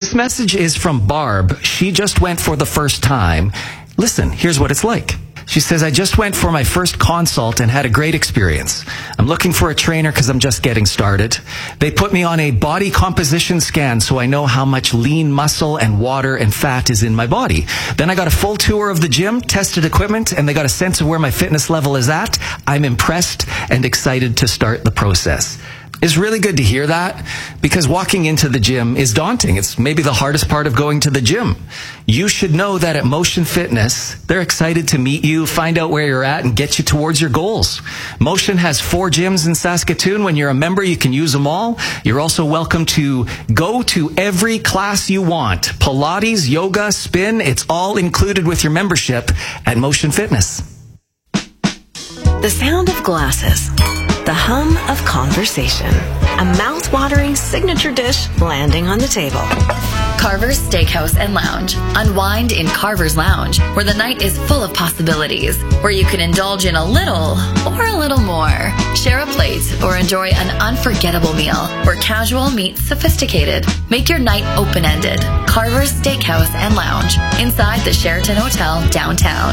This message is from Barb. She just went for the first time. Listen, here's what it's like. She says, I just went for my first consult and had a great experience. I'm looking for a trainer because I'm just getting started. They put me on a body composition scan so I know how much lean muscle and water and fat is in my body. Then I got a full tour of the gym, tested equipment, and they got a sense of where my fitness level is at. I'm impressed and excited to start the process. It's really good to hear that because walking into the gym is daunting. It's maybe the hardest part of going to the gym. You should know that at Motion Fitness, they're excited to meet you, find out where you're at, and get you towards your goals. Motion has 4 gyms in Saskatoon. When you're a member, you can use them all. You're also welcome to go to every class you want. Pilates, yoga, spin, it's all included with your membership at Motion Fitness. The sound of glasses. The hum of conversation. A mouth-watering signature dish landing on the table. Carver's Steakhouse and Lounge. Unwind in Carver's Lounge, where the night is full of possibilities, where you can indulge in a little or a little more. Share a plate or enjoy an unforgettable meal, where casual meets sophisticated. Make your night open-ended. Carver's Steakhouse and Lounge, inside the Sheraton Hotel downtown.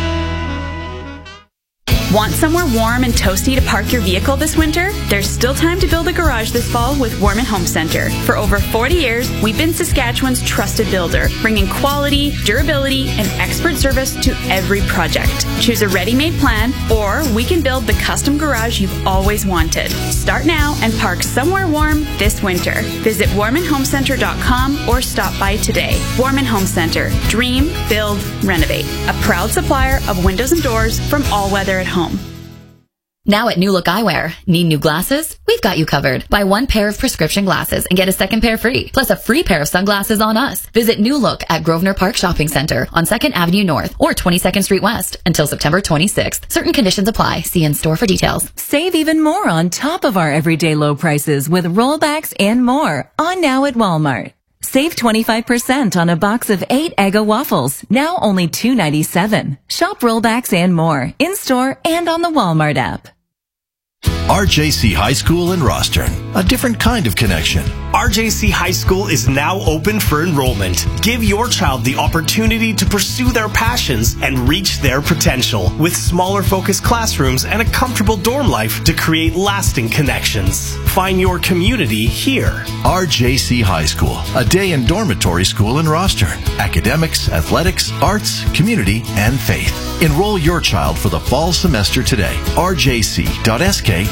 Want somewhere warm and toasty to park your vehicle this winter? There's still time to build a garage this fall with Warman Home Center. For over 40 years, we've been Saskatchewan's trusted builder, bringing quality, durability, and expert service to every project. Choose a ready-made plan, or we can build the custom garage you've always wanted. Start now and park somewhere warm this winter. Visit warmanhomecenter.com or stop by today. Warman Home Center. Dream, build, renovate. A proud supplier of windows and doors from All Weather at Home. Now at New Look Eyewear. Need new glasses? We've got you covered. Buy 1 pair of prescription glasses and get a second pair free, plus a free pair of sunglasses on us. Visit New Look at Grosvenor Park Shopping Centre on 2nd Avenue North or 22nd Street West until September 26th. Certain conditions apply. See in-store for details. Save even more on top of our everyday low prices with rollbacks and more on now at Walmart. Save 25% on a box of 8 Eggo waffles, now only $2.97. Shop rollbacks and more, in-store and on the Walmart app. RJC High School in Rostern, a different kind of connection. RJC High School is now open for enrollment. Give your child the opportunity to pursue their passions and reach their potential with smaller focused classrooms and a comfortable dorm life to create lasting connections. Find your community here. RJC High School, a day and dormitory school in Rostern. Academics, athletics, arts, community, and faith. Enroll your child for the fall semester today. rjc.sk.ca.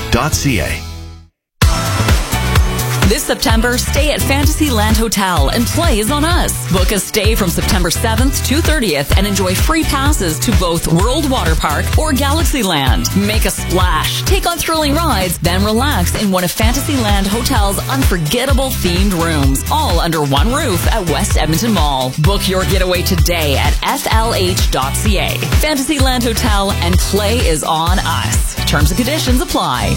This September, stay at Fantasyland Hotel and play is on us. Book a stay from September 7th to 30th and enjoy free passes to both World Water Park or Galaxyland. Make a splash, take on thrilling rides, then relax in one of Fantasyland Hotel's unforgettable themed rooms, all under one roof at West Edmonton Mall. Book your getaway today at flh.ca. Fantasyland Hotel and play is on us. Terms and conditions apply.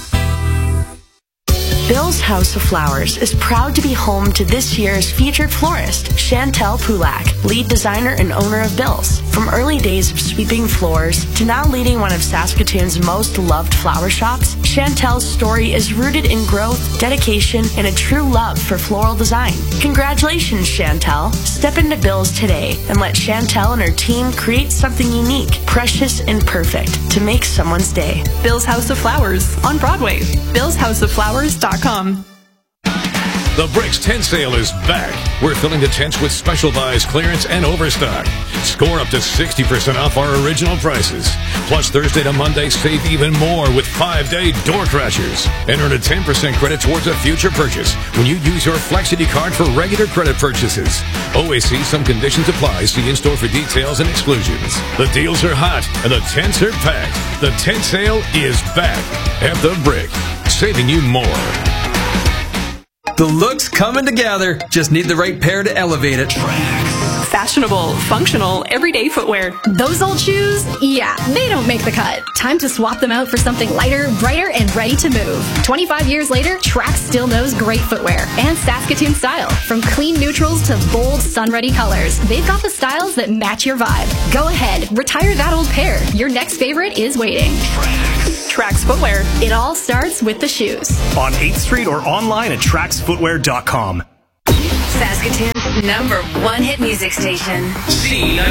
Bill's House of Flowers is proud to be home to this year's featured florist, Chantel Pulak, lead designer and owner of Bill's. From early days of sweeping floors to now leading one of Saskatoon's most loved flower shops, Chantel's story is rooted in growth, dedication, and a true love for floral design. Congratulations, Chantel. Step into Bill's today and let Chantel and her team create something unique, precious, and perfect to make someone's day. Bill's House of Flowers on Broadway. BillsHouseOfFlowers.com. The Bricks Tent Sale is back. We're filling the tents with special buys, clearance, and overstock. Score up to 60% off our original prices. Plus, Thursday to Monday, save even more with 5-day door crashers. And earn a 10% credit towards a future purchase when you use your Flexity card for regular credit purchases. OAC, some conditions apply. See in-store for details and exclusions. The deals are hot and the tents are packed. The tent sale is back at The Brick, saving you more. The look's coming together. Just need the right pair to elevate it. Fashionable, functional, everyday footwear. Those old shoes? Yeah, they don't make the cut. Time to swap them out for something lighter, brighter, and ready to move. 25 years later, Trax still knows great footwear and Saskatoon style. From clean neutrals to bold, sun-ready colors, they've got the styles that match your vibe. Go ahead, retire that old pair. Your next favorite is waiting. Trax Footwear. It all starts with the shoes. On 8th Street or online at traxfootwear.com. Saskatoon #1 hit music station. C90.